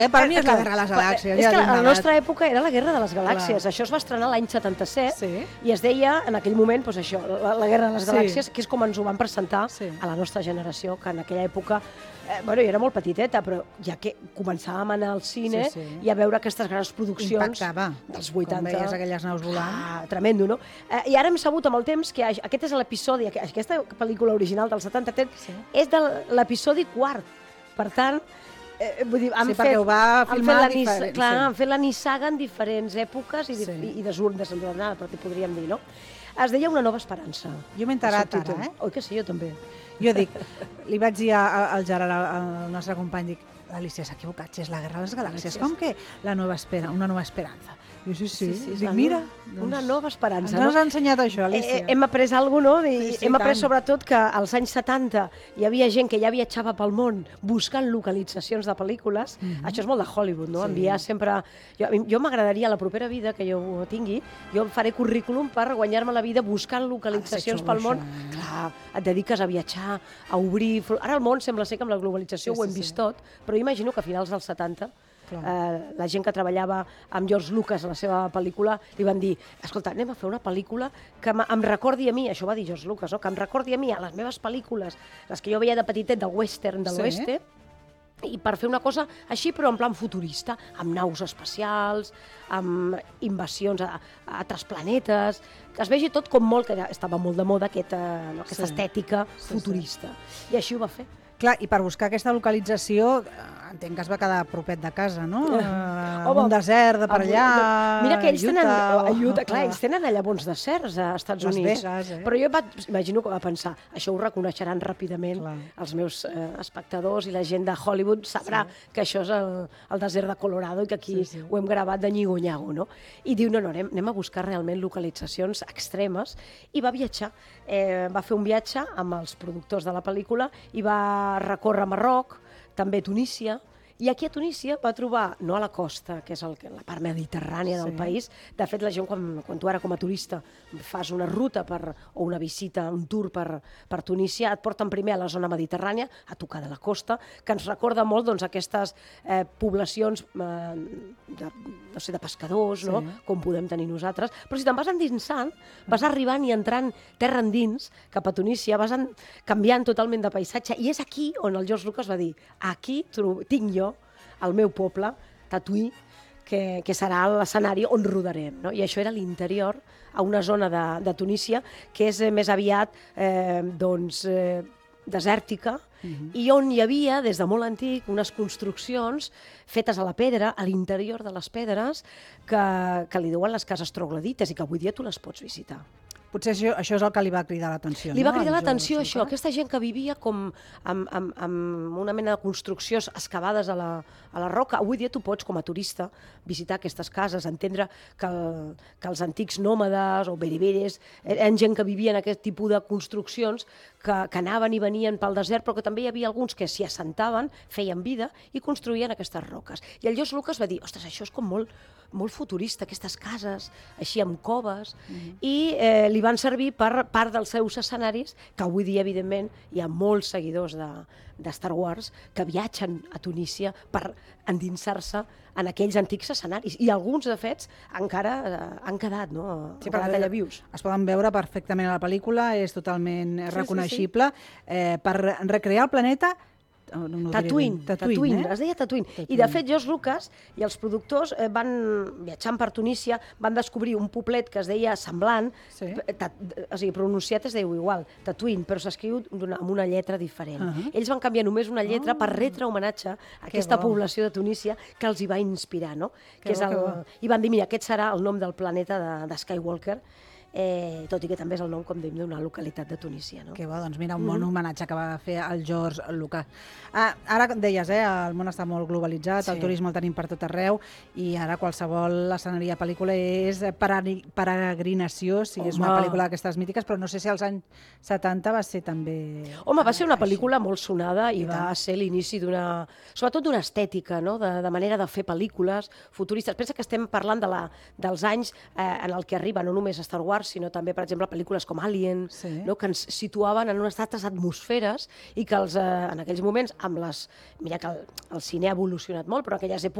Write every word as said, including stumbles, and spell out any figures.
Eh, per mi és la Guerra de les Galàxies. És ja que tinc a la edat. nostra època era la Guerra de les Galàxies. Clar. Això es va estrenar l'any setanta-set Sí. i es deia, en aquell moment, doncs això, la, la Guerra de les Sí. Galàxies, que és com ens ho van presentar Sí. a la nostra generació, que en aquella època, eh, bueno, jo era molt petiteta, però ja que començàvem a anar al cine Sí, sí. i a veure aquestes grans produccions Impactava. dels Com vuitanta. veies aquelles naus volant. Ah, tremendo, no? Eh, I ara hem sabut amb el temps que aquest és l'episodi, aquesta pel·lícula original del setanta-set, Sí. és de l'episodi quart. Per tant, Eh, vull dir, han Sí, fet, perquè ho va han filmar fet la diferent, Nis, clar, sí. han fet la nissaga en diferents èpoques i, Sí. i, i desordenada, però t'hi podríem dir, no? Es deia Una nova esperança. Jo m'he enterat El subtítol. ara, eh? Oi que sí, jo també. Jo dic, li vaig dir a- a- al Gerard, al al nostre company, dic, Alicia, s'ha equivocat, si és la Guerra de les Galàxies, com que la nova espera, una nova esperança? Diu, sí, sí, és dic, la mira, nova- una nova esperança. ens no? has ensenyat això, Alicia. Eh, hem après alguna cosa, no? I Sí, sí, hem après tant. sobretot que als anys setanta hi havia gent que ja viatjava pel món buscant localitzacions de pel·lícules. Això és molt de Hollywood, no? Sí. Enviar sempre... Jo, a mi- jo m'agradaria, a la propera vida que jo tingui, jo faré currículum per guanyar-me la vida buscant localitzacions Ha de ser pel xulo, món. això, eh? Clar, et dediques a viatjar, a obrir... Ara el món sembla ser que amb la globalització Sí, ho hem sí, vist sí. tot, però imagino que a finals dels setanta Clar. eh, la gent que treballava amb George Lucas a la seva pel·lícula li van dir, escolta, anem a fer una pel·lícula que em- em recordi a mi, això va dir George Lucas, no? Que em recordi a mi, a les meves pel·lícules, les que jo veia de petitet del western de Sí. l'oeste, i per fer una cosa així, però en plan futurista, amb naus espacials, amb invasions a, a altres planetes, que es vegi tot com molt, que estava molt de moda aquesta, no? aquesta Sí. estètica Sí, futurista. I així ho va fer. Clar, i per buscar aquesta localització, eh, entenc que es va quedar propet de casa, no? Eh, Home, un desert de per Avui- allà, Mira que ells tenen, Utah, a Utah, clar, ells tenen allà bons deserts a Estats Las Units. Vegas, eh? Però jo vaig, imagino que va pensar, això ho reconeixeran ràpidament Clar. els meus eh, espectadors i la gent de Hollywood sabrà sí. que això és el, el desert de Colorado i que aquí Sí, sí. ho hem gravat de nyigo-nyago, no? I diu, no, no, anem, anem a buscar realment localitzacions extremes i va viatjar. Eh, va fer un viatge amb els productors de la pel·lícula i va recórrer Marroc, també Tunísia, i aquí a Tunísia va trobar, no a la costa, que és el, la part mediterrània del Sí. país, de fet la gent quan, quan tu ara com a turista fas una ruta per, o una visita, un tour per, per Tunísia, et porten primer a la zona mediterrània, a tocar de la costa, que ens recorda molt doncs, aquestes eh, poblacions eh, de, no sé, de pescadors, no? Sí. Com podem tenir nosaltres, però si te'n vas endinsant, vas arribant i entrant terra endins cap a Tunísia, vas en, canviant totalment de paisatge, i és aquí on el George Lucas va dir, aquí tro- tinc jo al meu poble, Tatuí, que, que serà l'escenari on rodarem. No? I això era l'interior, a una zona de, de Tunísia, que és eh, més aviat eh, doncs, eh, desèrtica, uh-huh. i on hi havia, des de molt antic, unes construccions fetes a la pedra, a l'interior de les pedres, que, que li diuen les cases troglodites i que avui dia tu les pots visitar. Potser això, això és el que li va cridar l'atenció, Li no? va cridar al l'atenció George això, Lucas? aquesta gent que vivia com amb, amb, amb una mena de construccions excavades a la, a la roca. Avui dia tu pots, com a turista, visitar aquestes cases, entendre que, el, que els antics nòmades o beriberes eren gent que vivia en aquest tipus de construccions que, que anaven i venien pel desert, però que també hi havia alguns que s'hi assentaven, feien vida i construïen aquestes roques. I el George Lucas va dir, ostres, això és com molt, molt futurista, aquestes cases, així amb coves, mm-hmm. i eh, li van servir per part dels seus escenaris, que avui dia, evidentment, hi ha molts seguidors de, de Star Wars que viatgen a Tunísia per endinsar-se en aquells antics escenaris. I alguns, de fet, encara eh, han quedat, no? Sí, han quedat allà vius. Es poden veure perfectament a la pel·lícula, és totalment sí, reconeixible. Eh, per recrear el planeta, no, no ho diré Tatooine, ben, Tatooine, Tatooine, es eh? deia Tatooine. Tatooine. I de fet George Lucas i els productors eh, van, viatjant per Tunísia, van descobrir un poblet que es deia semblant, Sí. eh, tat, o sigui, pronunciat es diu igual, Tatooine, però s'escriu d'una- amb una lletra diferent. Uh -huh. Ells van canviar només una lletra oh. per retre homenatge a aquesta bo. població de Tunísia que els hi va inspirar, no? Que Que és bo, el, que bo. I van dir, mira, aquest serà el nom del planeta de, de Skywalker, eh, tot i que també és el nom, com dèiem, d'una localitat de Tunísia, no? Que bo, doncs mira, un bon homenatge que va fer el George Lucas. Ah, ara deies, eh, el món està molt globalitzat, Sí. el turisme el tenim per tot arreu, i ara qualsevol escenari de pel·lícula és perari- peregrinació, si és una Home. pel·lícula d'aquestes mítiques, però no sé si als anys setanta va ser també... Home, va ser una així. pel·lícula molt sonada i, I va tant. ser l'inici d'una... sobretot d'una estètica, no? de, de manera de fer pel·lícules futuristes. Pensa que estem parlant de la, dels anys eh, en el que arriba no només Star Wars, Wars, sinó també, per exemple, pel·lícules com Alien, Sí. no? Que ens situaven en unes altres atmosferes i que els, eh, en aquells moments, amb les... Mira que el, el cine ha evolucionat molt, però en aquelles èpoques